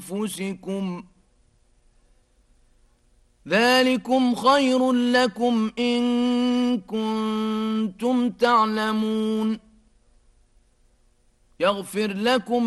أنفسكم ذلكم خير لكم إن كنتم تعلمون يغفر لكم